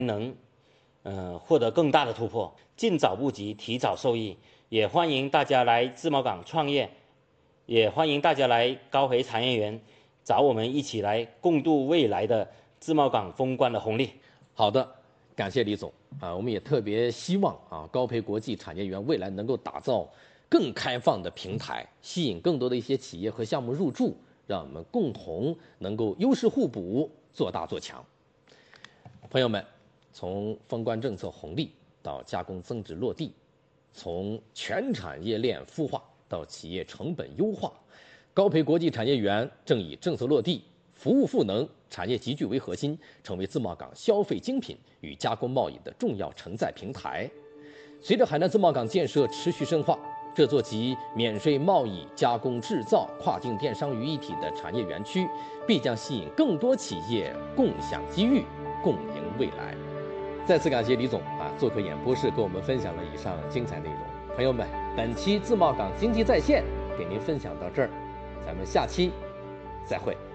能获得更大的突破，尽早布局，提早受益。也欢迎大家来自贸港创业，也欢迎大家来高培产业园找我们一起来共度未来的自贸港风光的红利。 好的，感谢李总啊，我们也特别希望啊，高培国际产业园未来能够打造更开放的平台，吸引更多的一些企业和项目入驻，让我们共同能够优势互补，做大做强。朋友们，从封关政策红利到加工增值落地，从全产业链孵化到企业成本优化，高培国际产业园正以政策落地、服务赋能、产业集聚为核心，成为自贸港消费精品与加工贸易的重要承载平台。随着海南自贸港建设持续深化，这座集免税贸易、加工制造、跨境电商于一体的产业园区，必将吸引更多企业共享机遇，共赢未来。再次感谢李总做客演播室，跟我们分享了以上精彩内容。朋友们，本期自贸港经济在线给您分享到这儿，咱们下期再会。